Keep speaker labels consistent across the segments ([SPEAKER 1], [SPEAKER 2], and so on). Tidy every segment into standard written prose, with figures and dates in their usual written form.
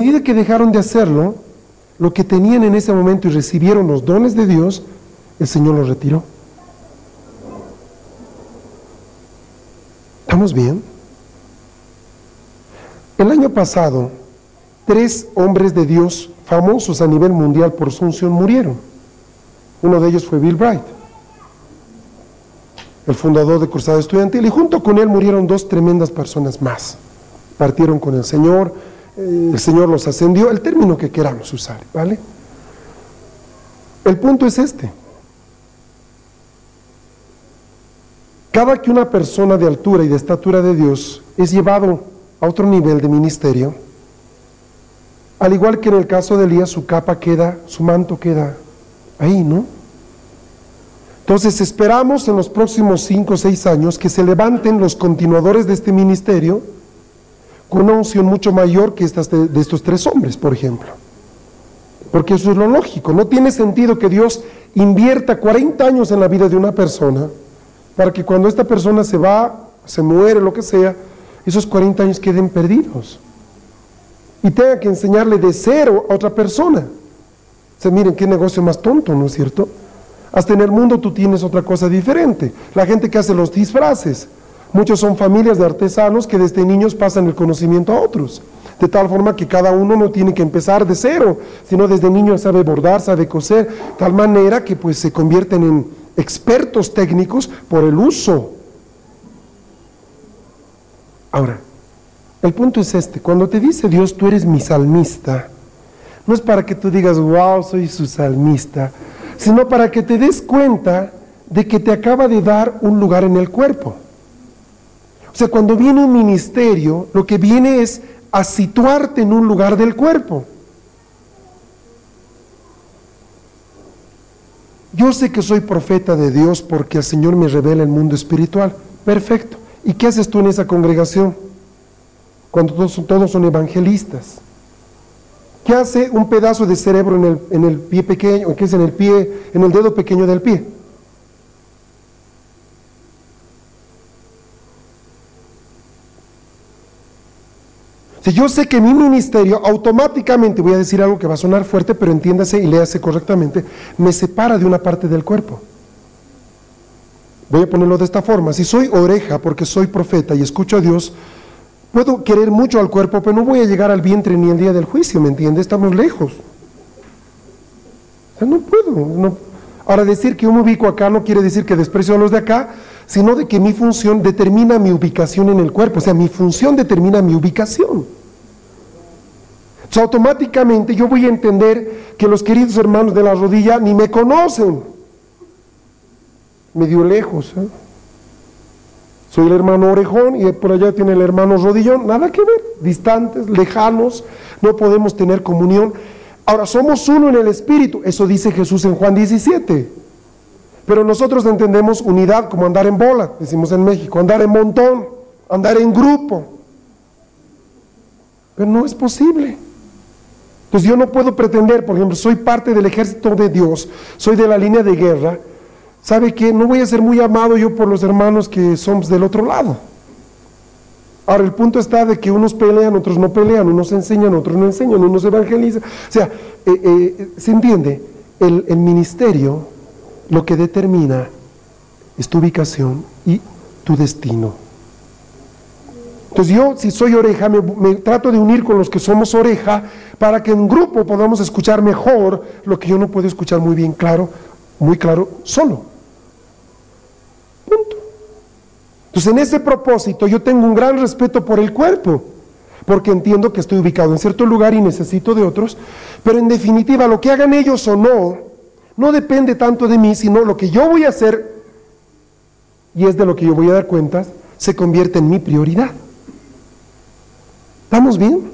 [SPEAKER 1] medida que dejaron de hacerlo, lo que tenían en ese momento y recibieron los dones de Dios, el Señor los retiró. ¿Estamos bien? El año pasado, 3 hombres de Dios famosos a nivel mundial por su unción murieron. Uno de ellos fue Bill Bright, el fundador de Cruzada Estudiantil, y junto con él murieron 2 tremendas personas más. Partieron con el Señor los ascendió, el término que queramos usar, ¿vale? El punto es este. Cada que una persona de altura y de estatura de Dios es llevado a otro nivel de ministerio, al igual que en el caso de Elías, su capa queda, su manto queda ahí, ¿no? Entonces esperamos en los próximos 5 o 6 años que se levanten los continuadores de este ministerio con una unción mucho mayor que de estos 3 hombres, por ejemplo. Porque eso es lo lógico. No tiene sentido que Dios invierta 40 años en la vida de una persona para que cuando esta persona se va, se muere, lo que sea, esos 40 años queden perdidos y tenga que enseñarle de cero a otra persona. O sea, miren qué negocio más tonto, ¿no es cierto? Hasta en el mundo tú tienes otra cosa diferente. La gente que hace los disfraces, muchos son familias de artesanos que desde niños pasan el conocimiento a otros, de tal forma que cada uno no tiene que empezar de cero, sino desde niño sabe bordar, sabe coser, tal manera que pues se convierten en expertos técnicos por el uso. Ahora, el punto es este: cuando te dice Dios, tú eres mi salmista, no es para que tú digas, wow, soy su salmista, sino para que te des cuenta de que te acaba de dar un lugar en el cuerpo. O sea, cuando viene un ministerio, lo que viene es a situarte en un lugar del cuerpo. Yo sé que soy profeta de Dios porque el Señor me revela el mundo espiritual. Perfecto. ¿Y qué haces tú en esa congregación? Cuando todos son evangelistas. ¿Qué hace un pedazo de cerebro en el pie pequeño, que es en el dedo pequeño del pie? Si yo sé que mi ministerio automáticamente, voy a decir algo que va a sonar fuerte, pero entiéndase y léase correctamente, me separa de una parte del cuerpo. Voy a ponerlo de esta forma: si soy oreja porque soy profeta y escucho a Dios, puedo querer mucho al cuerpo, pero no voy a llegar al vientre ni el día del juicio, ¿me entiende? Estamos lejos. O sea, no puedo. No. Ahora, decir que yo me ubico acá no quiere decir que desprecio a los de acá, sino de que mi función determina mi ubicación en el cuerpo. O sea, mi función determina mi ubicación. O sea, automáticamente yo voy a entender que los queridos hermanos de la rodilla ni me conocen. Medio lejos, ¿eh? Soy el hermano orejón y por allá tiene el hermano rodillón. Nada que ver, distantes, lejanos, no podemos tener comunión. Ahora, somos uno en el Espíritu, eso dice Jesús en Juan 17. Pero nosotros entendemos unidad como andar en bola, decimos en México, andar en montón, andar en grupo. Pero no es posible. Entonces yo no puedo pretender, por ejemplo, soy parte del ejército de Dios, soy de la línea de guerra. ¿Sabe qué? No voy a ser muy amado yo por los hermanos que somos del otro lado. Ahora, el punto está de que unos pelean, otros no pelean, unos enseñan, otros no enseñan, unos evangelizan. O sea, ¿se entiende? El ministerio lo que determina es tu ubicación y tu destino. Entonces yo, si soy oreja, me trato de unir con los que somos oreja para que en grupo podamos escuchar mejor lo que yo no puedo escuchar muy bien claro, muy claro solo. Punto. Entonces en ese propósito yo tengo un gran respeto por el cuerpo, porque entiendo que estoy ubicado en cierto lugar y necesito de otros, pero en definitiva lo que hagan ellos o no depende tanto de mí, sino lo que yo voy a hacer, y es de lo que yo voy a dar cuentas, se convierte en mi prioridad. ¿Estamos bien?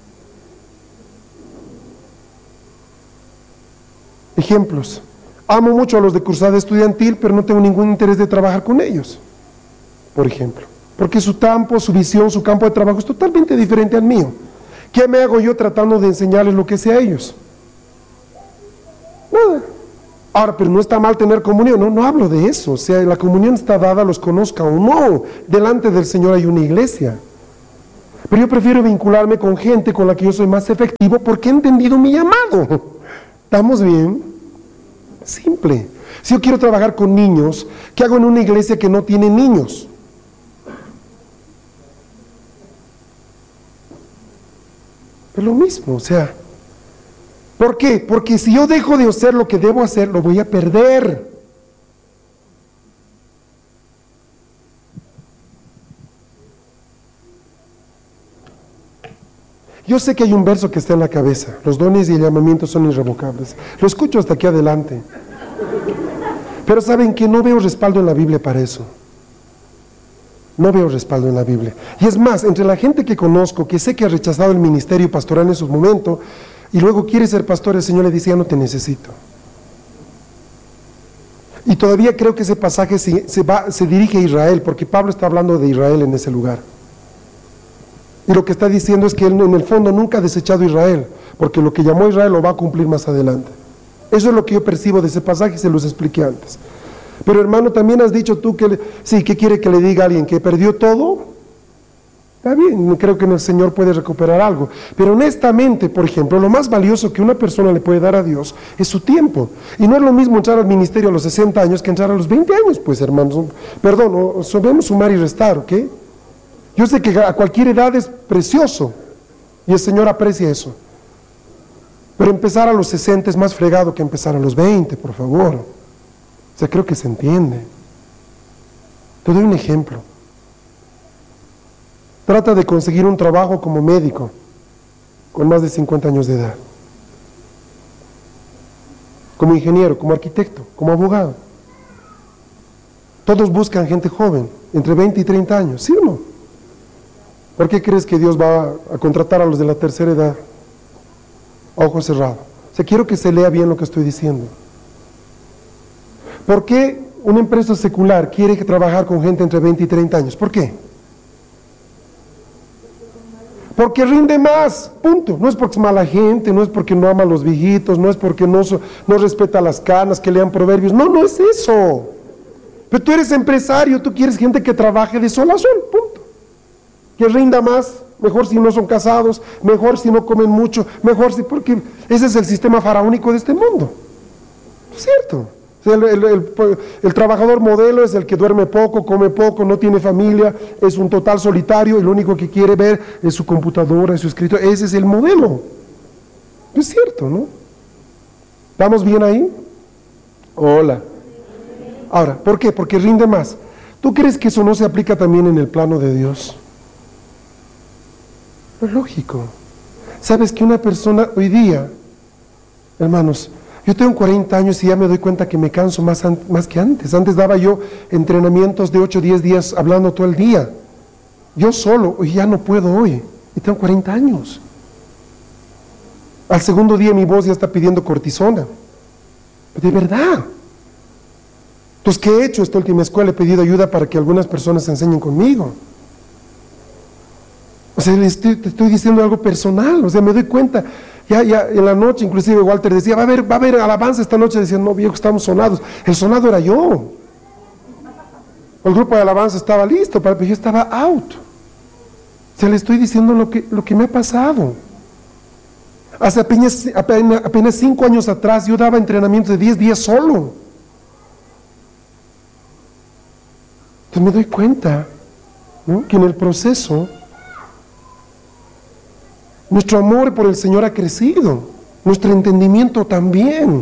[SPEAKER 1] Ejemplos. Amo mucho a los de Cruzada Estudiantil, pero no tengo ningún interés de trabajar con ellos, por ejemplo, porque su campo, su visión, su campo de trabajo es totalmente diferente al mío. ¿Qué me hago yo tratando de enseñarles lo que sé a ellos? Nada. Ahora, pero no está mal tener comunión, no hablo de eso. O sea, la comunión está dada, los conozca o no. Delante del Señor hay una iglesia. Pero yo prefiero vincularme con gente con la que yo soy más efectivo porque he entendido mi llamado. ¿Estamos bien? Simple. Si yo quiero trabajar con niños, ¿qué hago en una iglesia que no tiene niños? Es lo mismo, o sea. ¿Por qué? Porque si yo dejo de hacer lo que debo hacer, lo voy a perder. Yo sé que hay un verso que está en la cabeza. Los dones y el llamamiento son irrevocables. Lo escucho hasta aquí adelante. Pero saben que no veo respaldo en la Biblia para eso. No veo respaldo en la Biblia. Y es más, entre la gente que conozco, que sé que ha rechazado el ministerio pastoral en su momento, y luego quiere ser pastor, el Señor le dice, ya no te necesito. Y todavía creo que ese pasaje se dirige a Israel, porque Pablo está hablando de Israel en ese lugar. Y lo que está diciendo es que él en el fondo nunca ha desechado a Israel, porque lo que llamó a Israel lo va a cumplir más adelante. Eso es lo que yo percibo de ese pasaje y se los expliqué antes. Pero hermano, también has dicho tú que, sí, ¿qué quiere que le diga a alguien? ¿Que perdió todo? Está bien, creo que en el Señor puede recuperar algo. Pero honestamente, por ejemplo, lo más valioso que una persona le puede dar a Dios es su tiempo. Y no es lo mismo entrar al ministerio a los 60 años que entrar a los 20 años, pues hermanos. Perdón, sabemos sumar y restar, ¿ok? Yo sé que a cualquier edad es precioso y el Señor aprecia eso. Pero empezar a los 60 es más fregado que empezar a los 20, por favor. O sea, creo que se entiende. Te doy un ejemplo. Trata de conseguir un trabajo como médico con más de 50 años de edad. Como ingeniero, como arquitecto, como abogado. Todos buscan gente joven, entre 20 y 30 años, ¿sí o no? ¿Por qué crees que Dios va a contratar a los de la tercera edad? A ojo cerrado. O sea, quiero que se lea bien lo que estoy diciendo. ¿Por qué una empresa secular quiere trabajar con gente entre 20 y 30 años? ¿Por qué? Porque rinde más, punto. No es porque es mala gente, no es porque no ama a los viejitos, no es porque no respeta las canas, que lean proverbios. No, no es eso. Pero tú eres empresario, tú quieres gente que trabaje de sol a sol, punto. Que rinda más, mejor si no son casados, mejor si no comen mucho, mejor si, porque ese es el sistema faraónico de este mundo. ¿Es cierto? O sea, el trabajador modelo es el que duerme poco, come poco, no tiene familia, es un total solitario y lo único que quiere ver es su computadora, su escritorio. Ese es el modelo. Es cierto, ¿no? ¿Estamos bien ahí? Hola. Ahora, ¿por qué? Porque rinde más. ¿Tú crees que eso no se aplica también en el plano de Dios? Es lógico. ¿Sabes que una persona hoy día, hermanos, yo tengo 40 años y ya me doy cuenta que me canso más que antes. Antes daba yo entrenamientos de 8 o 10 días hablando todo el día. Yo solo, hoy ya no puedo hoy. Y tengo 40 años. Al segundo día mi voz ya está pidiendo cortisona. De verdad. Entonces, ¿qué he hecho? Esta última escuela he pedido ayuda para que algunas personas se enseñen conmigo. O sea, te estoy diciendo algo personal, o sea, me doy cuenta, ya en la noche, inclusive Walter decía, va a haber alabanza esta noche, decían, no viejo, estamos sonados, el sonado era yo. El grupo de alabanza estaba listo, pero yo estaba out. O sea, le estoy diciendo lo que me ha pasado. Hace apenas 5 años atrás, yo daba entrenamientos de 10 días solo. Entonces me doy cuenta, ¿no?, que en el proceso nuestro amor por el Señor ha crecido, nuestro entendimiento también,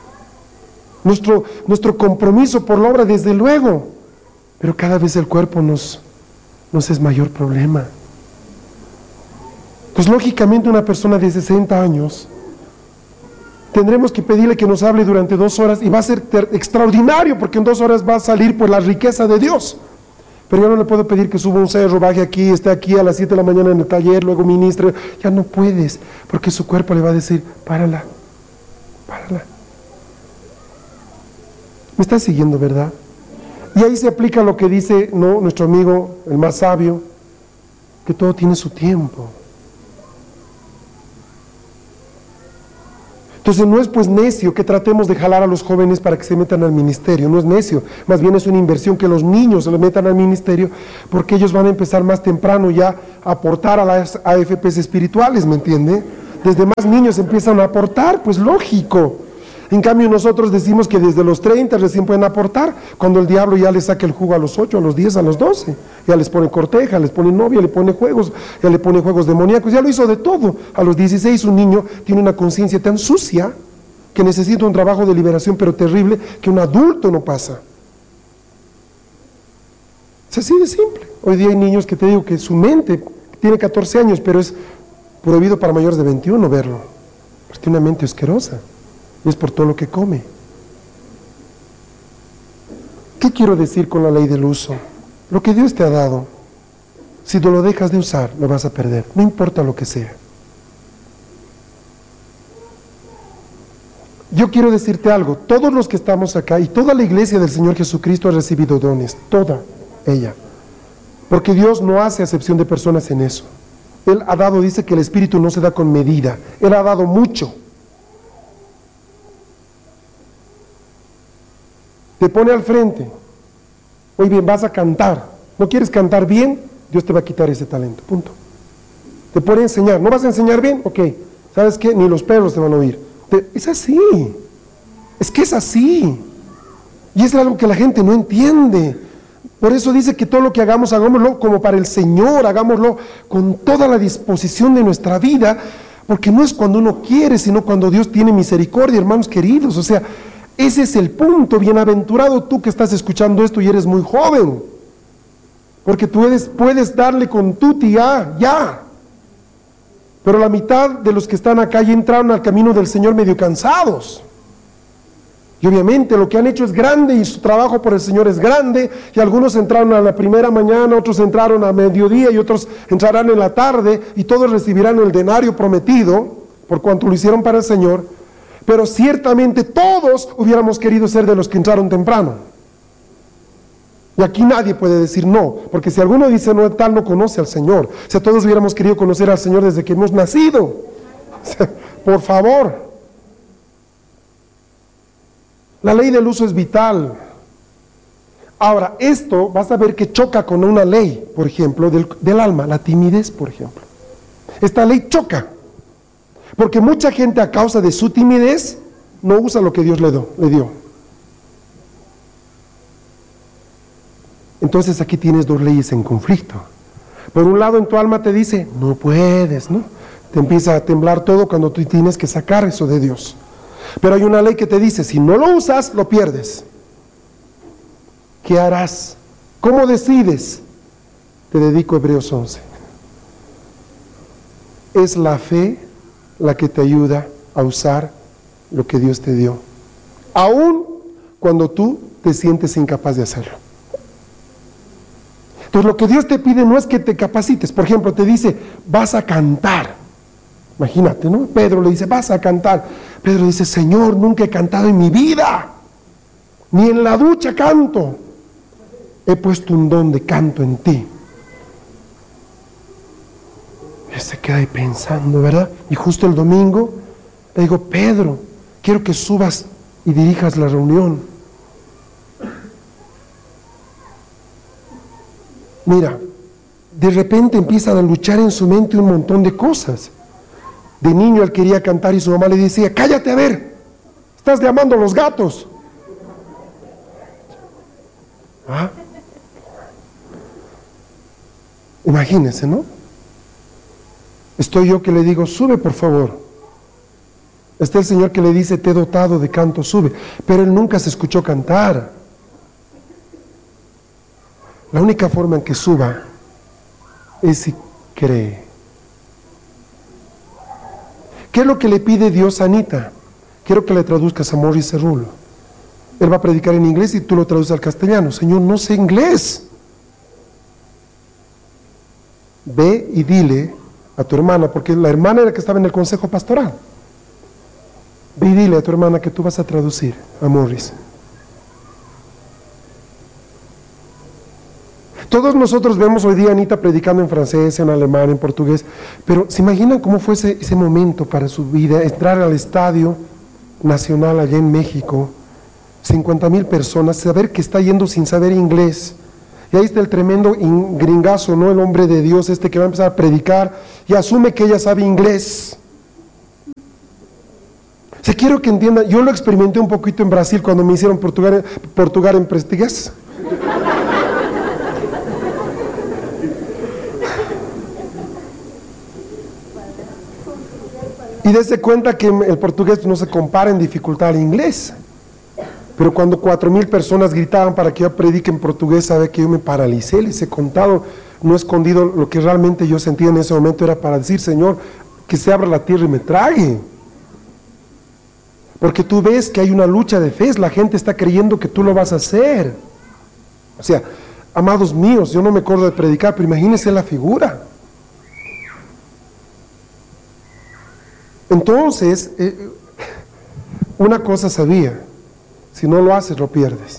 [SPEAKER 1] nuestro compromiso por la obra desde luego, pero cada vez el cuerpo nos es mayor problema. Pues lógicamente una persona de 60 años, tendremos que pedirle que nos hable durante 2 horas y va a ser extraordinario porque en 2 horas va a salir por la riqueza de Dios. Pero yo no le puedo pedir que suba un cerro, baje aquí, esté aquí a las 7 de la mañana en el taller, luego ministre. Ya no puedes, porque su cuerpo le va a decir, párala. ¿Me estás siguiendo, verdad? Y ahí se aplica lo que dice, ¿no?, nuestro amigo, el más sabio, que todo tiene su tiempo. Entonces no es pues necio que tratemos de jalar a los jóvenes para que se metan al ministerio, no es necio, más bien es una inversión que los niños se le metan al ministerio, porque ellos van a empezar más temprano ya a aportar a las AFPs espirituales, ¿me entiende? Desde más niños empiezan a aportar, pues lógico. En cambio nosotros decimos que desde los 30 recién pueden aportar, cuando el diablo ya les saca el jugo a los 8, a los 10, a los 12, ya les pone corteja, les pone novia, le pone juegos, ya le pone juegos demoníacos, ya lo hizo de todo. A los 16 un niño tiene una conciencia tan sucia que necesita un trabajo de liberación pero terrible que un adulto no pasa. Es así de simple. Hoy día hay niños que te digo que su mente tiene 14 años, pero es prohibido para mayores de 21 verlo, porque tiene una mente asquerosa. Y es por todo lo que come. ¿Qué quiero decir con la ley del uso? Lo que Dios te ha dado, si tú lo dejas de usar, lo vas a perder, no importa lo que sea. Yo quiero decirte algo, todos los que estamos acá y toda la iglesia del Señor Jesucristo ha recibido dones, toda ella, porque Dios no hace acepción de personas en eso. Él ha dado, dice que el Espíritu no se da con medida, Él ha dado mucho. Te pone al frente, muy bien, vas a cantar, ¿no quieres cantar bien? Dios te va a quitar ese talento, punto. Te pone a enseñar, ¿no vas a enseñar bien? Ok, ¿sabes qué? Ni los perros te van a oír. Es así, es que es así, y es algo que la gente no entiende. Por eso dice que todo lo que hagamos, hagámoslo como para el Señor, hagámoslo con toda la disposición de nuestra vida, porque no es cuando uno quiere, sino cuando Dios tiene misericordia, hermanos queridos. O sea, ese es el punto. Bienaventurado tú que estás escuchando esto y eres muy joven, porque tú puedes darle con tuti ya. Pero la mitad de los que están acá ya entraron al camino del Señor medio cansados. Y obviamente lo que han hecho es grande y su trabajo por el Señor es grande, y algunos entraron a la primera mañana, otros entraron a mediodía y otros entrarán en la tarde, y todos recibirán el denario prometido por cuanto lo hicieron para el Señor. Pero ciertamente todos hubiéramos querido ser de los que entraron temprano. Y aquí nadie puede decir no, porque si alguno dice no, tal no conoce al Señor. O sea, todos hubiéramos querido conocer al Señor desde que hemos nacido. O sea, por favor. La ley del uso es vital. Ahora, esto vas a ver que choca con una ley, por ejemplo, del alma, la timidez, por ejemplo. Esta ley choca. Porque mucha gente a causa de su timidez no usa lo que Dios le dio. Entonces aquí tienes dos leyes en conflicto. Por un lado en tu alma te dice, no puedes, ¿no? Te empieza a temblar todo cuando tú tienes que sacar eso de Dios. Pero hay una ley que te dice, si no lo usas, lo pierdes. ¿Qué harás? ¿Cómo decides? Te dedico a Hebreos 11. Es la fe la que te ayuda a usar lo que Dios te dio, aun cuando tú te sientes incapaz de hacerlo. Entonces lo que Dios te pide no es que te capacites. Por ejemplo, te dice, vas a cantar. Imagínate, ¿no? Pedro le dice, vas a cantar. Pedro dice, Señor, nunca he cantado en mi vida, ni en la ducha canto. He puesto un don de canto en ti. Él se queda ahí pensando, ¿verdad? Y justo el domingo le digo, Pedro, quiero que subas y dirijas la reunión. Mira, de repente empiezan a luchar en su mente un montón de cosas. De niño él quería cantar y su mamá le decía, cállate, a ver, estás llamando a los gatos. ¿Ah? Imagínense, ¿no? Estoy yo que le digo, sube por favor. Está el Señor que le dice, te he dotado de canto, sube. Pero él nunca se escuchó cantar. La única forma en que suba es si cree. ¿Qué es lo que le pide Dios a Anita? Quiero que le traduzcas a Maurice Cerullo. Él va a predicar en inglés y tú lo traduces al castellano. Señor, no sé inglés. Ve y dile a tu hermana, porque la hermana era la que estaba en el consejo pastoral. Ve y dile a tu hermana que tú vas a traducir a Maurice. Todos nosotros vemos hoy día a Anita predicando en francés, en alemán, en portugués, pero ¿se imaginan cómo fue ese momento para su vida? Entrar al estadio nacional allá en México, 50,000 personas, saber que está yendo sin saber inglés. Y ahí está el tremendo gringazo, ¿no? El hombre de Dios que va a empezar a predicar y asume que ella sabe inglés. O sea, quiero que entiendan, yo lo experimenté un poquito en Brasil cuando me hicieron Portugal en portugués. Y dése cuenta que el portugués no se compara en dificultad al inglés. Pero cuando 4,000 personas gritaban para que yo predique en portugués, sabe que yo me paralicé, les he contado, no he escondido lo que realmente yo sentía en ese momento, era para decir, Señor, que se abra la tierra y me trague. Porque tú ves que hay una lucha de fe, la gente está creyendo que tú lo vas a hacer. O sea, amados míos, yo no me acuerdo de predicar, pero imagínense la figura. Entonces, una cosa sabía, si no lo haces, lo pierdes.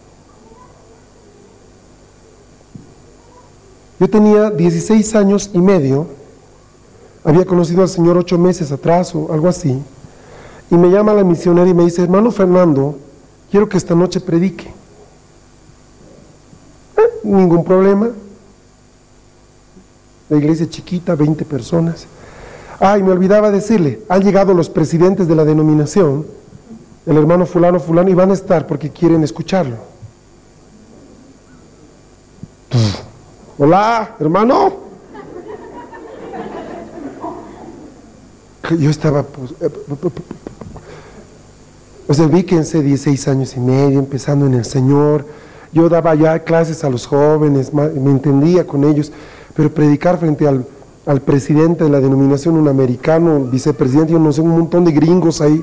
[SPEAKER 1] Yo tenía 16 años y medio, había conocido al Señor 8 meses atrás o algo así, y me llama la misionera y me dice, hermano Fernando, quiero que esta noche predique. Ningún problema. La iglesia chiquita, 20 personas. Me olvidaba decirle, han llegado los presidentes de la denominación, el hermano fulano, y van a estar porque quieren escucharlo. Hola, hermano. Yo estaba, ubíquense, 16 años y medio, empezando en el Señor. Yo daba ya clases a los jóvenes, me entendía con ellos, pero predicar frente al presidente de la denominación, un americano, vicepresidente, yo no sé, un montón de gringos ahí.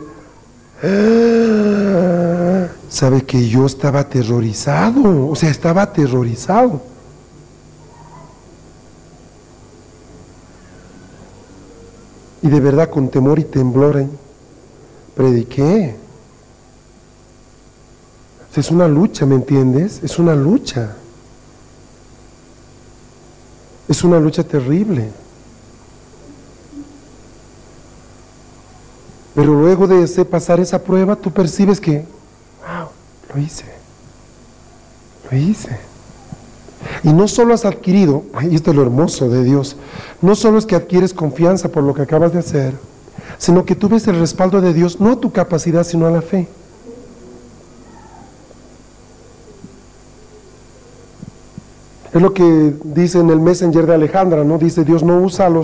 [SPEAKER 1] Sabe que yo estaba aterrorizado, estaba aterrorizado. Y de verdad con temor y temblor prediqué. Es una lucha, ¿me entiendes? Es una lucha. Es una lucha terrible. Pero luego de pasar esa prueba, tú percibes que, wow, lo hice. Y no solo has adquirido, y esto es lo hermoso de Dios, no solo es que adquieres confianza por lo que acabas de hacer, sino que tú ves el respaldo de Dios, no a tu capacidad, sino a la fe. Es lo que dice en el Messenger de Alejandra, ¿no? Dice, Dios no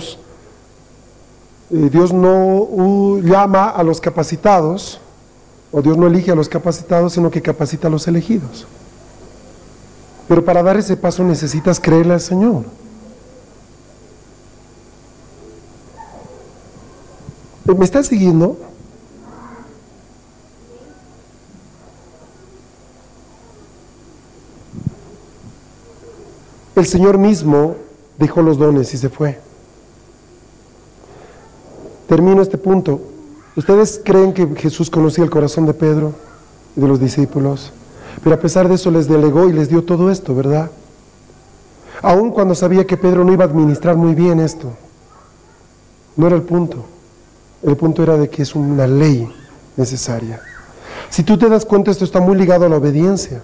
[SPEAKER 1] llama a los capacitados, o Dios no elige a los capacitados, sino que capacita a los elegidos. Pero para dar ese paso necesitas creerle al Señor. ¿Me estás siguiendo? El Señor mismo dejó los dones y se fue. Termino este punto. ¿Ustedes creen que Jesús conocía el corazón de Pedro y de los discípulos? Pero a pesar de eso les delegó y les dio todo esto, ¿verdad? Aun cuando sabía que Pedro no iba a administrar muy bien esto. No era el punto. El punto era de que es una ley necesaria. Si tú te das cuenta, esto está muy ligado a la obediencia.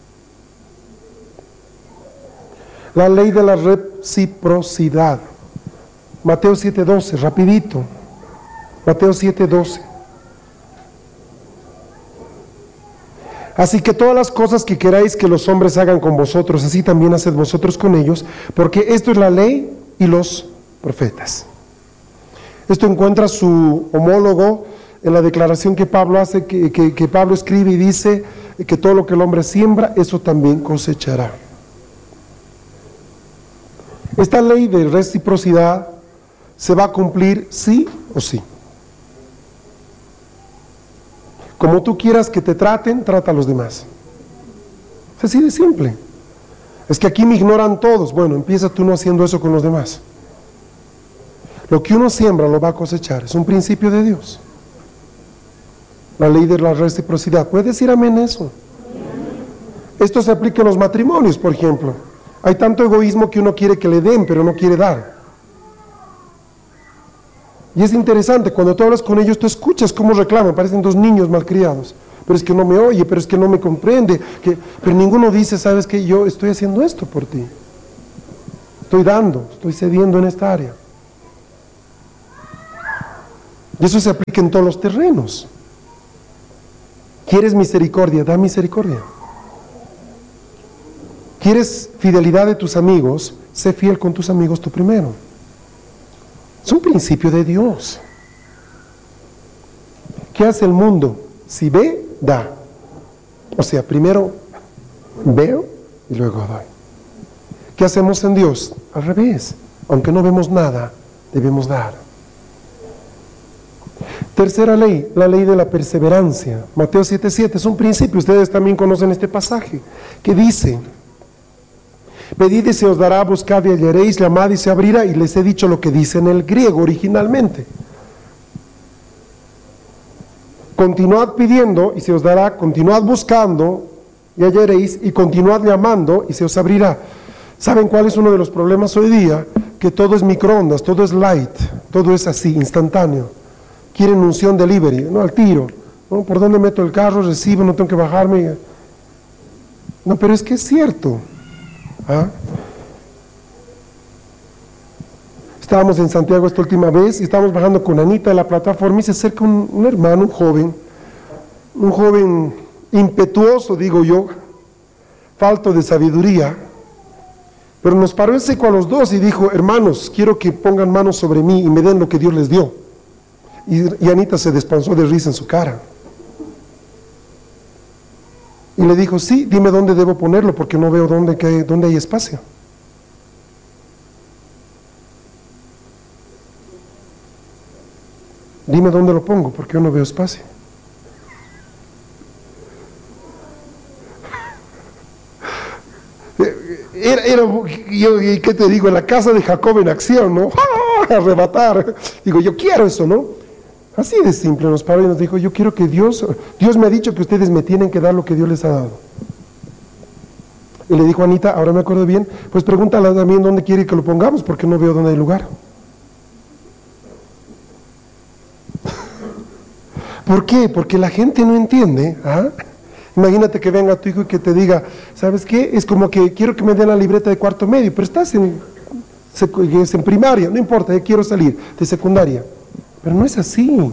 [SPEAKER 1] La ley de la reciprocidad. Mateo 7:12, rapidito. Mateo 7:12. Así que todas las cosas que queráis que los hombres hagan con vosotros, así también haced vosotros con ellos, porque esto es la ley y los profetas. Esto encuentra su homólogo en la declaración que Pablo hace, que Pablo escribe y dice que todo lo que el hombre siembra, eso también cosechará. Esta ley de reciprocidad se va a cumplir sí o sí. Como tú quieras que te traten, trata a los demás. Es así de simple. Es que aquí me ignoran todos. Bueno, empieza tú no haciendo eso con los demás. Lo que uno siembra lo va a cosechar. Es un principio de Dios. La ley de la reciprocidad. ¿Puedes decir amén eso? Esto se aplica en los matrimonios, por ejemplo. Hay tanto egoísmo que uno quiere que le den, pero no quiere dar. Y es interesante, cuando tú hablas con ellos, tú escuchas cómo reclaman, parecen dos niños malcriados. Pero es que no me oye, pero es que no me comprende. Pero ninguno dice, ¿sabes qué? Yo estoy haciendo esto por ti. Estoy dando, estoy cediendo en esta área. Y eso se aplica en todos los terrenos. ¿Quieres misericordia? Da misericordia. ¿Quieres fidelidad de tus amigos? Sé fiel con tus amigos tú primero. Es un principio de Dios. ¿Qué hace el mundo? Si ve, da. O sea, primero veo y luego doy. ¿Qué hacemos en Dios? Al revés. Aunque no vemos nada, debemos dar. Tercera ley, la ley de la perseverancia. Mateo 7:7 es un principio. Ustedes también conocen este pasaje que dice: pedid y se os dará, buscad y hallaréis, llamad y se abrirá. Y les he dicho lo que dice en el griego originalmente. Continuad pidiendo y se os dará, continuad buscando y hallaréis, y continuad llamando y se os abrirá. ¿Saben cuál es uno de los problemas hoy día? Que todo es microondas, todo es light, todo es así, instantáneo. Quieren unción delivery, no al tiro, ¿no? ¿Por dónde meto el carro? Recibo, no tengo que bajarme. No, pero es que es cierto. ¿Ah? Estábamos en Santiago esta última vez y estábamos bajando con Anita de la plataforma y se acerca un hermano, un joven impetuoso, digo yo, falto de sabiduría, pero nos paró en seco a los dos y dijo: hermanos, quiero que pongan manos sobre mí y me den lo que Dios les dio. Y Anita se despanzó de risa en su cara. Y le dijo: sí, dime dónde debo ponerlo porque no veo dónde hay espacio. Dime dónde lo pongo porque yo no veo espacio. ¿Qué te digo? En la casa de Jacob en acción, ¿no? Arrebatar. Digo, yo quiero eso, ¿no? Así de simple nos paró y nos dijo: yo quiero que Dios me ha dicho que ustedes me tienen que dar lo que Dios les ha dado. Y le dijo a Anita, ahora me acuerdo bien, pues pregúntale también dónde quiere que lo pongamos porque no veo dónde hay lugar. ¿Por qué? Porque la gente no entiende. ¿Ah? Imagínate que venga tu hijo y que te diga: ¿sabes qué? Es como que quiero que me den la libreta de cuarto medio, pero estás en primaria, no importa, yo quiero salir de secundaria. Pero no es así.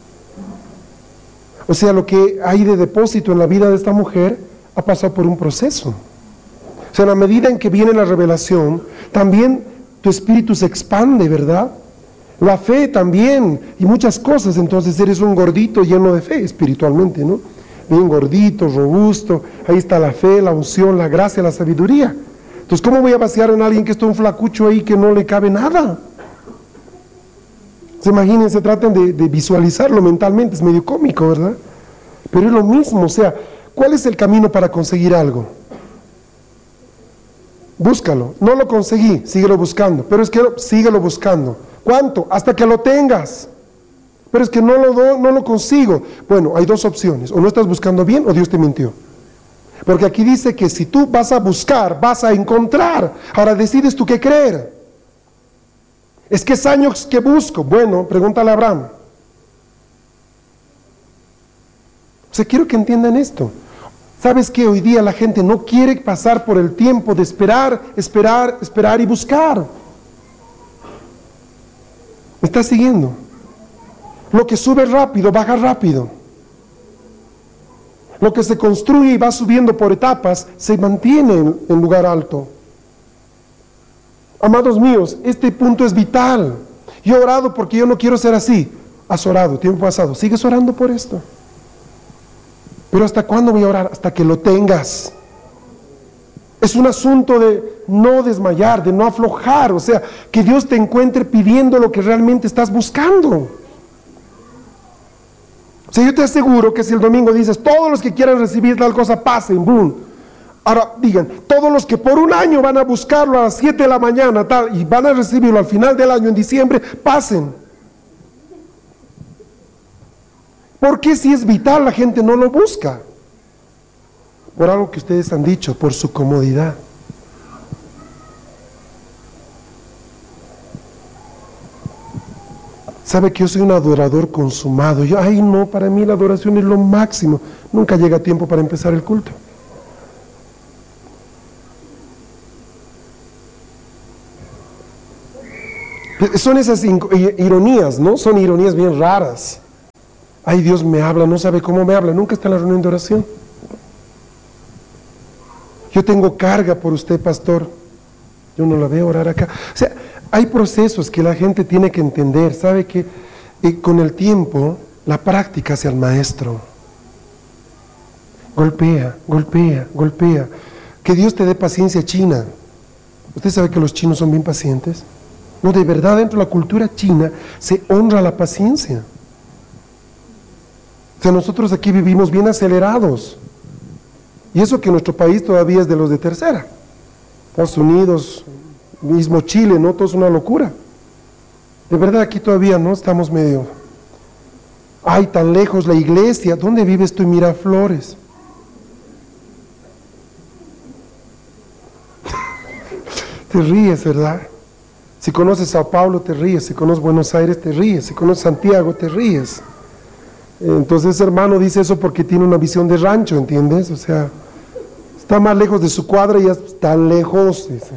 [SPEAKER 1] O sea, lo que hay de depósito en la vida de esta mujer ha pasado por un proceso. O sea, en la medida en que viene la revelación, también tu espíritu se expande, ¿verdad? La fe también, y muchas cosas. Entonces eres un gordito lleno de fe espiritualmente, ¿no? Bien gordito, robusto. Ahí está la fe, la unción, la gracia, la sabiduría. Entonces, ¿cómo voy a vaciar en alguien que está un flacucho ahí que no le cabe nada? Imagínense, traten de visualizarlo mentalmente, es medio cómico, ¿verdad? Pero es lo mismo. O sea, ¿cuál es el camino para conseguir algo? Búscalo. No lo conseguí, síguelo buscando. Pero es que síguelo buscando. ¿Cuánto? Hasta que lo tengas. Pero es que no lo consigo. Bueno, hay dos opciones: o no estás buscando bien o Dios te mintió. Porque aquí dice que si tú vas a buscar, vas a encontrar. Ahora decides tú qué creer. Es que es años que busco. Bueno, pregúntale a Abraham. O sea, quiero que entiendan esto. ¿Sabes qué? Hoy día la gente no quiere pasar por el tiempo de esperar y buscar. ¿Me estás siguiendo? Lo que sube rápido, baja rápido. Lo que se construye y va subiendo por etapas, se mantiene en lugar alto. Amados míos, este punto es vital. Yo he orado porque yo no quiero ser así. Has orado, tiempo pasado. ¿Sigues orando por esto? Pero ¿hasta cuándo voy a orar? Hasta que lo tengas. Es un asunto de no desmayar, de no aflojar. O sea, que Dios te encuentre pidiendo lo que realmente estás buscando. O sea, yo te aseguro que si el domingo dices: todos los que quieran recibir tal cosa, pasen, boom. Ahora digan: todos los que por un año van a buscarlo a las 7 de la mañana, tal, y van a recibirlo al final del año, en diciembre, pasen. ¿Por qué si es vital la gente no lo busca? Por algo que ustedes han dicho, por su comodidad. sabe que yo soy un adorador consumado. Yo, ay no, para mí la adoración es lo máximo. Nunca llega tiempo para empezar el culto. Son esas ironías, ¿no? Son ironías bien raras. Ay, Dios me habla, no sabe cómo me habla, nunca está en la reunión de oración. Yo tengo carga por usted, pastor. Yo no la veo orar acá. O sea, hay procesos que la gente tiene que entender. Sabe que con el tiempo, la práctica hace al maestro. Golpea, golpea, golpea. Que Dios te dé paciencia china. ¿Usted sabe que los chinos son bien pacientes? No, de verdad, dentro de la cultura china se honra la paciencia. O sea, nosotros aquí vivimos bien acelerados. Y eso que nuestro país todavía es de los de tercera. Estados Unidos, mismo Chile, ¿no? Todo es una locura. De verdad, aquí todavía, ¿no? Estamos medio... Ay, tan lejos la iglesia. ¿Dónde vives tú en Miraflores? Te ríes, ¿verdad? Si conoces Sao Paulo, te ríes. Si conoces Buenos Aires, te ríes. Si conoces Santiago, te ríes. Entonces, hermano, dice eso porque tiene una visión de rancho, ¿entiendes? O sea, está más lejos de su cuadra y ya está lejos, dice.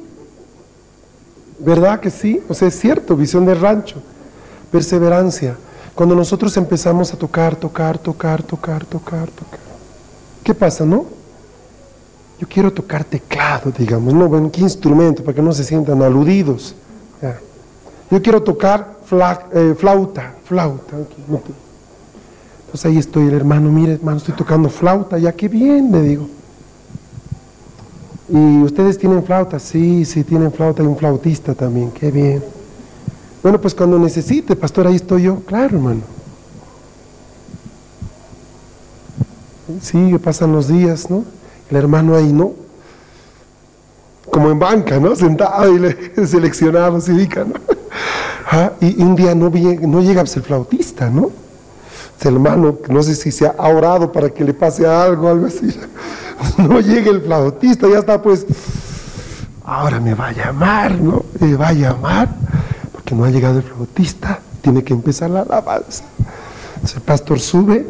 [SPEAKER 1] ¿Verdad que sí? O sea, es cierto, visión de rancho. Perseverancia. Cuando nosotros empezamos a tocar. ¿Qué pasa, no? Yo quiero tocar teclado, digamos, no, bueno, ¿qué instrumento? Para que no se sientan aludidos. Ya. Yo quiero tocar flauta. Okay, no. Entonces ahí estoy, el hermano, mire, hermano, estoy tocando flauta, ya qué bien, le digo. ¿Y ustedes tienen flauta? Sí, tienen flauta, y un flautista también, qué bien. Bueno, pues cuando necesite, pastor, ahí estoy yo, claro, hermano. Sí, pasan los días, ¿no? El hermano ahí, ¿no? Como en banca, ¿no? Sentado y seleccionado, se ubica, ¿no? Y un día no llega pues, el flautista, ¿no? El hermano, no sé si se ha orado para que le pase algo así. No llega el flautista, ya está pues, ahora me va a llamar, ¿no? Me va a llamar, porque no ha llegado el flautista, tiene que empezar la alabanza. Entonces el pastor sube,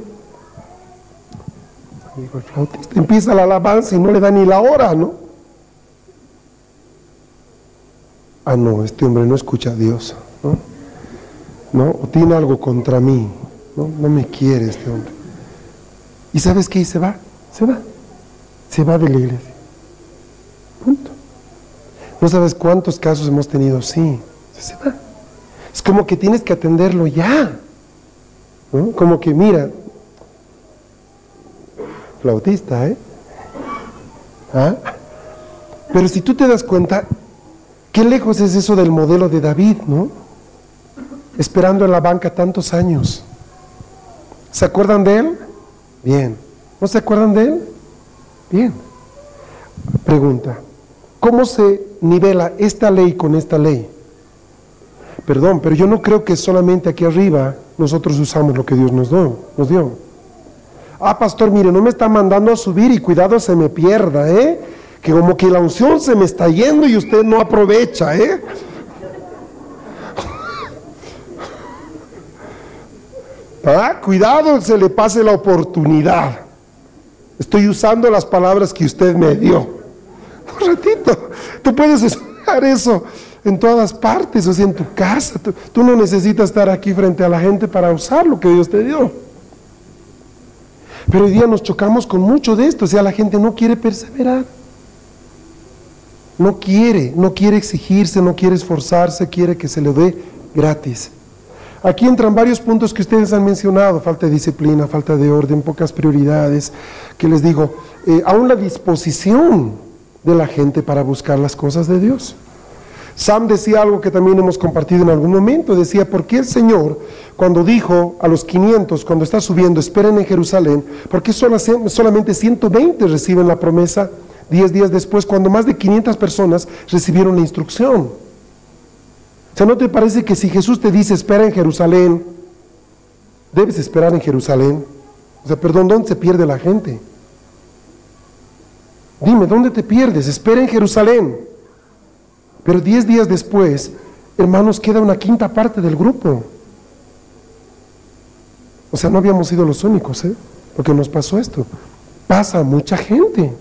[SPEAKER 1] llegó el flautista, empieza la alabanza y no le da ni la hora, ¿no? Ah, no, este hombre no escucha a Dios, ¿no? ¿No? O tiene algo contra mí. No me quiere este hombre. ¿Y sabes qué? Y se va de la iglesia. Punto. No sabes cuántos casos hemos tenido así. Se va. Es como que tienes que atenderlo ya, ¿no? Como que mira, flautista, ¿Ah? Pero si tú te das cuenta, qué lejos es eso del modelo de David, ¿no? Esperando en la banca tantos años. ¿Se acuerdan de él? Bien. ¿No se acuerdan de él? Bien. Pregunta, ¿cómo se nivela esta ley con esta ley? Perdón, pero yo no creo que solamente aquí arriba nosotros usamos lo que Dios nos dio. Ah, pastor, mire, no me está mandando a subir y cuidado se me pierda, que como que la unción se me está yendo y usted no aprovecha, Cuidado, se le pase la oportunidad. Estoy usando las palabras que usted me dio. Un ratito, tú puedes usar eso en todas partes, o sea, en tu casa. Tú no necesitas estar aquí frente a la gente para usar lo que Dios te dio. Pero hoy día nos chocamos con mucho de esto, o sea, la gente no quiere perseverar. No quiere exigirse, no quiere esforzarse, quiere que se le dé gratis. Aquí entran varios puntos que ustedes han mencionado: falta de disciplina, falta de orden, pocas prioridades, que les digo, aún la disposición de la gente para buscar las cosas de Dios. Sam decía algo que también hemos compartido en algún momento, decía, ¿por qué el Señor, cuando dijo a los 500, cuando está subiendo, esperen en Jerusalén, por qué solamente 120 reciben la promesa 10 días después, cuando más de 500 personas recibieron la instrucción? O sea, ¿no te parece que si Jesús te dice espera en Jerusalén, debes esperar en Jerusalén? O sea, perdón, ¿dónde se pierde la gente? Dime, ¿dónde te pierdes? Espera en Jerusalén. Pero 10 días después, hermanos, queda una quinta parte del grupo. O sea, no habíamos sido los únicos, porque nos pasó esto. Pasa a mucha gente.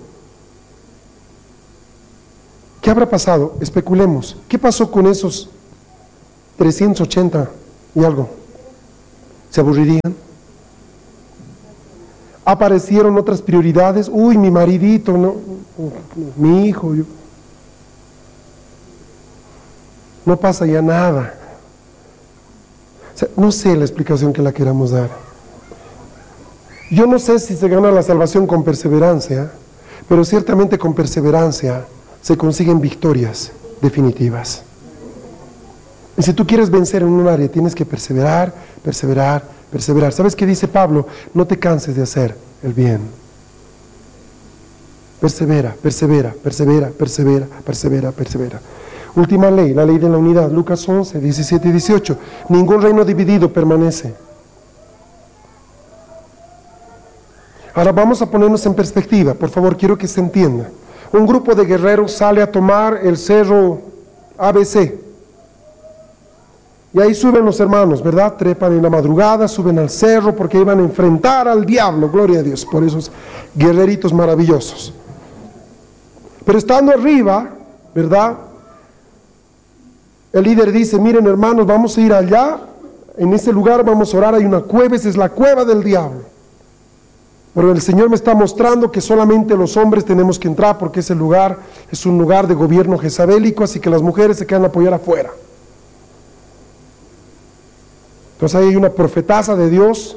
[SPEAKER 1] ¿Qué habrá pasado? Especulemos. ¿Qué pasó con esos 380 y algo? ¿Se aburrirían? Aparecieron otras prioridades. Uy, mi maridito, no, mi hijo. No pasa ya nada. O sea, no sé la explicación que la queramos dar. Yo no sé si se gana la salvación con perseverancia, pero ciertamente con perseverancia se consiguen victorias definitivas. Y si tú quieres vencer en un área, tienes que perseverar, perseverar, perseverar. ¿Sabes qué dice Pablo? No te canses de hacer el bien. Persevera, persevera, persevera, persevera, persevera, persevera. Última ley, la ley de la unidad, Lucas 11, 17 y 18. Ningún reino dividido permanece. Ahora vamos a ponernos en perspectiva, por favor, quiero que se entienda. Un grupo de guerreros sale a tomar el cerro ABC. Y ahí suben los hermanos, ¿verdad? Trepan en la madrugada, suben al cerro porque iban a enfrentar al diablo, gloria a Dios, por esos guerreritos maravillosos. Pero estando arriba, ¿verdad? El líder dice, miren hermanos, vamos a ir allá, en ese lugar vamos a orar, hay una cueva, esa es la cueva del diablo. Pero el Señor me está mostrando que solamente los hombres tenemos que entrar porque ese lugar es un lugar de gobierno jezabélico, así que las mujeres se quedan a apoyar afuera. Entonces ahí hay una profetaza de Dios.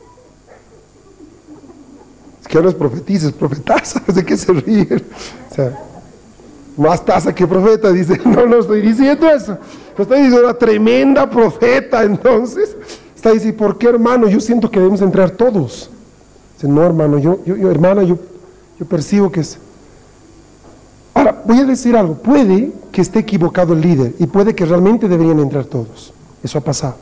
[SPEAKER 1] Es que no es profetiza, es profetaza, ¿de qué se ríen? O sea, más taza que profeta, dice, no estoy diciendo eso. No estoy diciendo una tremenda profeta, entonces. Está diciendo, ¿por qué hermano? Yo siento que debemos entrar todos. No, hermano, hermana, yo percibo que es. Ahora, voy a decir algo, puede que esté equivocado el líder y puede que realmente deberían entrar todos. Eso ha pasado.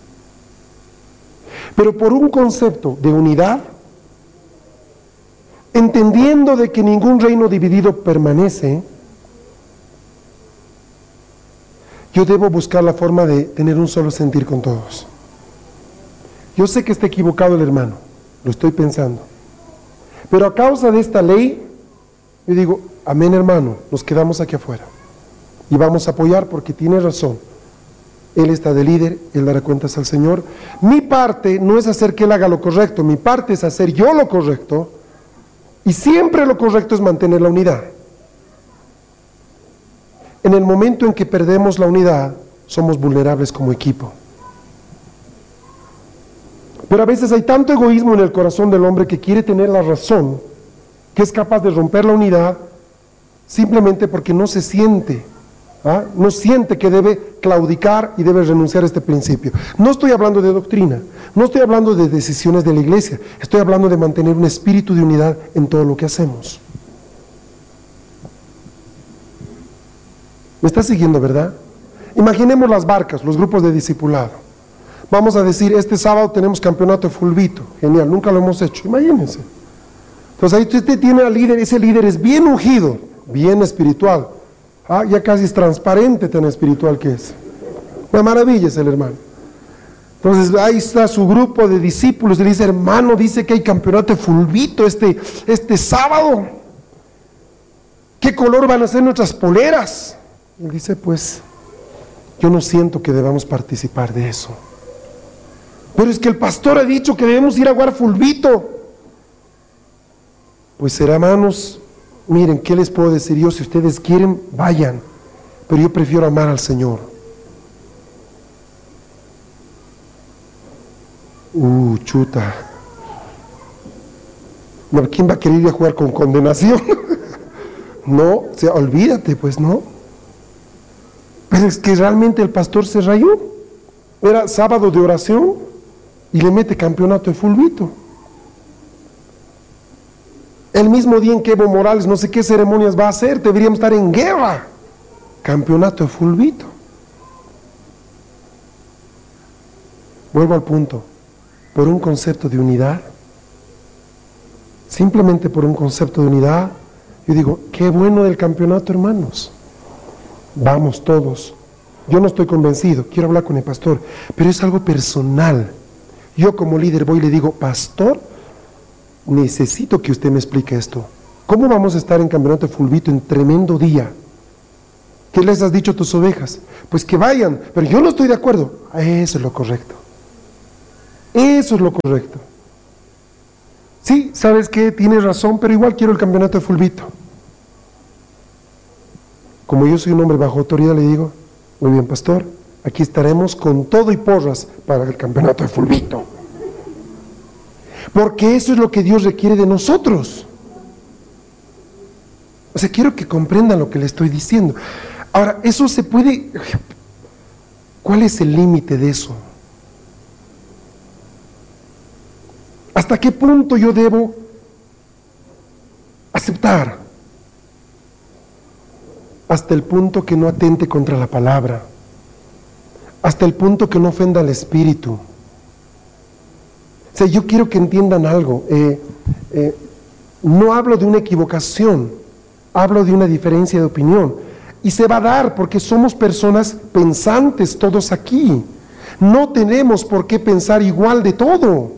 [SPEAKER 1] Pero por un concepto de unidad, entendiendo de que ningún reino dividido permanece, yo debo buscar la forma de tener un solo sentir con todos. Yo sé que está equivocado el hermano. Lo estoy pensando. Pero a causa de esta ley, yo digo, amén hermano, nos quedamos aquí afuera. Y vamos a apoyar porque tiene razón. Él está de líder, él dará cuentas al Señor. Mi parte no es hacer que él haga lo correcto, mi parte es hacer yo lo correcto. Y siempre lo correcto es mantener la unidad. En el momento en que perdemos la unidad, somos vulnerables como equipo. Pero a veces hay tanto egoísmo en el corazón del hombre que quiere tener la razón, que es capaz de romper la unidad, simplemente porque no se siente, no siente que debe claudicar y debe renunciar a este principio. No estoy hablando de doctrina, no estoy hablando de decisiones de la iglesia, estoy hablando de mantener un espíritu de unidad en todo lo que hacemos. ¿Me está siguiendo, verdad? Imaginemos las barcas, los grupos de discipulado. Vamos a decir, este sábado tenemos campeonato de fulbito. Genial, nunca lo hemos hecho, imagínense. Entonces ahí usted tiene al líder, ese líder es bien ungido, bien espiritual. Ya casi es transparente tan espiritual que es. Una maravilla es el hermano. Entonces ahí está su grupo de discípulos, y le dice, hermano, dice que hay campeonato de fulbito este sábado. ¿Qué color van a ser nuestras poleras? Y él dice, pues, yo no siento que debamos participar de eso. Pero es que el pastor ha dicho que debemos ir a jugar fulbito. Pues hermanos, miren, ¿qué les puedo decir yo? Si ustedes quieren, vayan. Pero yo prefiero amar al Señor. Chuta. No, ¿quién va a querer ir a jugar con condenación? No, o sea, olvídate, pues no. Pero es que realmente el pastor se rayó. Era sábado de oración. Y le mete campeonato de fulbito. El mismo día en que Evo Morales no sé qué ceremonias va a hacer, deberíamos estar en guerra. Campeonato de fulbito. Vuelvo al punto. Por un concepto de unidad, simplemente por un concepto de unidad, yo digo, qué bueno del campeonato, hermanos. Vamos todos. Yo no estoy convencido, quiero hablar con el pastor, pero es algo personal. Yo como líder voy y le digo, pastor, necesito que usted me explique esto. ¿Cómo vamos a estar en Campeonato de Fulbito en tremendo día? ¿Qué les has dicho a tus ovejas? Pues que vayan, pero yo no estoy de acuerdo. Eso es lo correcto. Eso es lo correcto. Sí, ¿sabes qué? Tienes razón, pero igual quiero el Campeonato de Fulbito. Como yo soy un hombre bajo autoridad, le digo, muy bien, pastor, aquí estaremos con todo y porras para el Campeonato de Fulbito. Porque eso es lo que Dios requiere de nosotros. O sea, quiero que comprendan lo que le estoy diciendo. Ahora, eso se puede... ¿Cuál es el límite de eso? ¿Hasta qué punto yo debo aceptar? Hasta el punto que no atente contra la palabra. Hasta el punto que no ofenda al Espíritu. O sea, yo quiero que entiendan algo. No hablo de una equivocación, hablo de una diferencia de opinión. Y se va a dar porque somos personas pensantes todos aquí. No tenemos por qué pensar igual de todo.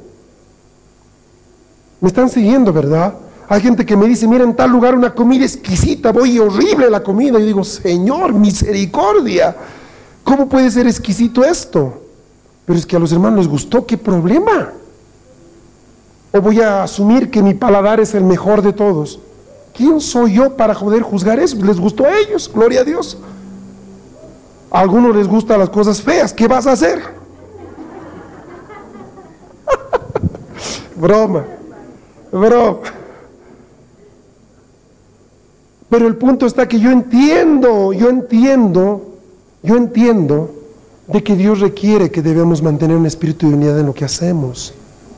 [SPEAKER 1] ¿Me están siguiendo, verdad? Hay gente que me dice, mira, en tal lugar una comida exquisita, voy, horrible la comida. Y digo, Señor, misericordia, ¿cómo puede ser exquisito esto? Pero es que a los hermanos les gustó, ¿qué problema? ¿O voy a asumir que mi paladar es el mejor de todos? ¿Quién soy yo para poder juzgar eso? Les gustó a ellos, gloria a Dios. A algunos les gustan las cosas feas, ¿qué vas a hacer? Broma. Pero el punto está que yo entiendo de que Dios requiere que debemos mantener un espíritu de unidad en lo que hacemos.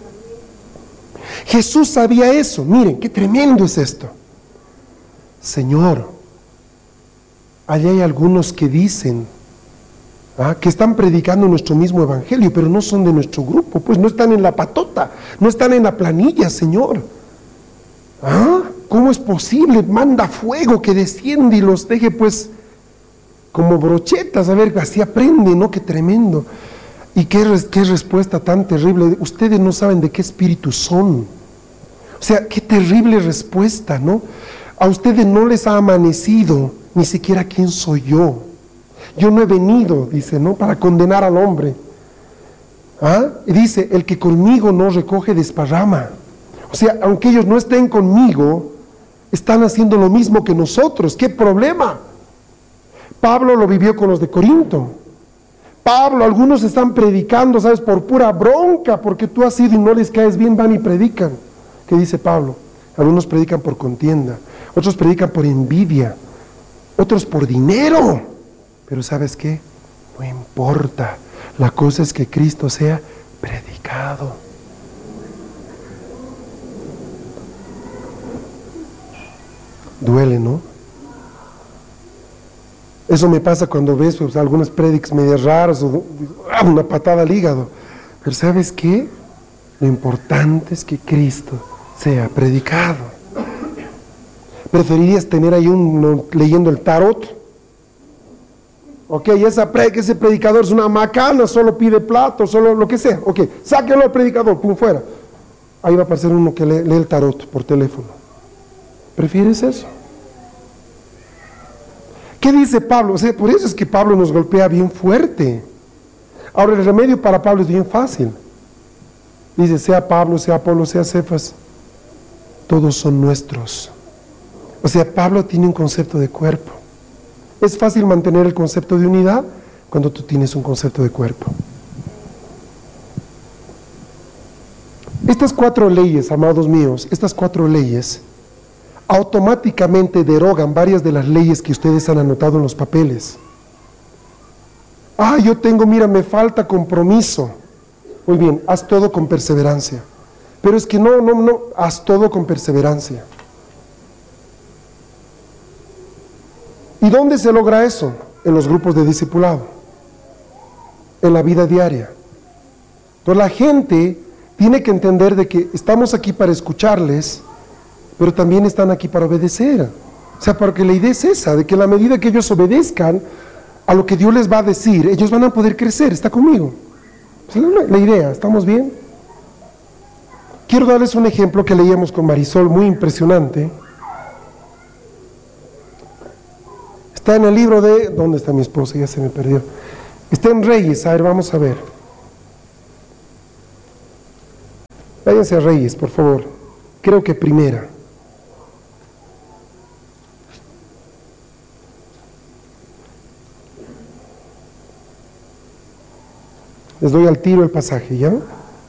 [SPEAKER 1] Jesús sabía eso. Miren, qué tremendo es esto. Señor, allá hay algunos que dicen que están predicando nuestro mismo evangelio, pero no son de nuestro grupo, pues no están en la patota, no están en la planilla, Señor. ¿Cómo es posible? Manda fuego que desciende y los deje pues como brochetas, a ver, así aprende, ¿no? Qué tremendo. Y qué respuesta tan terrible. Ustedes no saben de qué espíritu son. O sea, qué terrible respuesta, ¿no? A ustedes no les ha amanecido ni siquiera quién soy yo. Yo no he venido, dice, ¿no?, para condenar al hombre. Y dice, el que conmigo no recoge desparrama. O sea, aunque ellos no estén conmigo, están haciendo lo mismo que nosotros. ¿Qué problema? Pablo lo vivió con los de Corinto. Pablo, algunos están predicando, ¿sabes?, por pura bronca, porque tú has ido y no les caes bien, van y predican. ¿Qué dice Pablo? Algunos predican por contienda, otros predican por envidia, otros por dinero. Pero ¿sabes qué? No importa. La cosa es que Cristo sea predicado. Duele, ¿no? Eso me pasa cuando ves pues, algunas prédicas medias raras o una patada al hígado. Pero ¿sabes qué? Lo importante es que Cristo sea predicado. ¿Preferirías tener ahí uno leyendo el tarot? Ok, ese predicador es una macana, solo pide plato, solo lo que sea. Ok, sáquenlo al predicador, pum, fuera. Ahí va a aparecer uno que lee el tarot por teléfono. ¿Prefieres eso? ¿Qué dice Pablo? O sea, por eso es que Pablo nos golpea bien fuerte. Ahora, el remedio para Pablo es bien fácil. Dice, sea Pablo, sea Apolo, sea Cefas, todos son nuestros. O sea, Pablo tiene un concepto de cuerpo. Es fácil mantener el concepto de unidad cuando tú tienes un concepto de cuerpo. Estas 4 leyes, amados míos, estas 4 leyes automáticamente derogan varias de las leyes que ustedes han anotado en los papeles. Yo tengo, mira, me falta compromiso. Muy bien, haz todo con perseverancia. Pero es que no, haz todo con perseverancia. ¿Y dónde se logra eso? En los grupos de discipulado, en la vida diaria. Entonces la gente tiene que entender de que estamos aquí para escucharles, pero también están aquí para obedecer. O sea, porque la idea es esa, de que a la medida que ellos obedezcan a lo que Dios les va a decir, ellos van a poder crecer. ¿Está conmigo? Esa es la idea, ¿estamos bien? quiero darles un ejemplo que leíamos con Marisol, muy impresionante. Está en el libro de... ¿Dónde está mi esposa? Ya se me perdió. Está en Reyes, a ver, vamos a ver. Váyanse a Reyes, por favor. Creo que primera. Les doy al tiro el pasaje, ¿ya?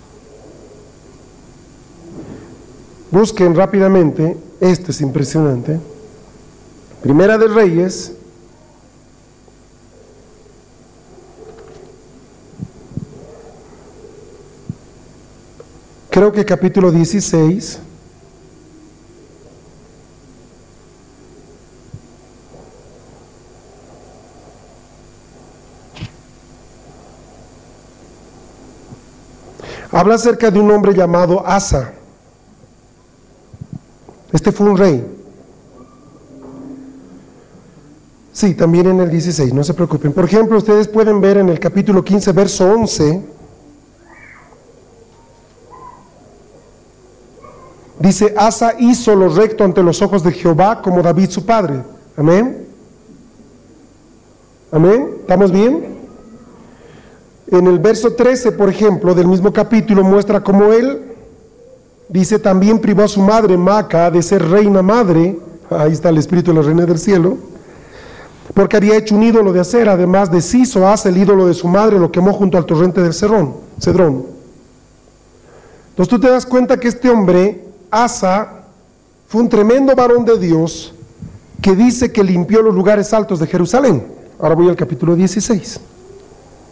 [SPEAKER 1] Busquen rápidamente, este es impresionante. Primera de Reyes, creo que capítulo 16. Habla acerca de un hombre llamado Asa. Este fue un rey. Sí, también en el 16, no se preocupen. Por ejemplo, ustedes pueden ver en el capítulo 15, verso 11, dice, Asa hizo lo recto ante los ojos de Jehová como David su padre. Amén. Amén. ¿Estamos bien? En el verso 13, por ejemplo, del mismo capítulo, muestra cómo él, dice, también privó a su madre Maca de ser reina madre. Ahí está el espíritu de la reina del cielo, porque había hecho un ídolo de acera. Además deshizo Asa el ídolo de su madre, lo quemó junto al torrente del Cedrón. Entonces tú te das cuenta que este hombre, Asa, fue un tremendo varón de Dios, que dice que limpió los lugares altos de Jerusalén. Ahora voy al capítulo 16.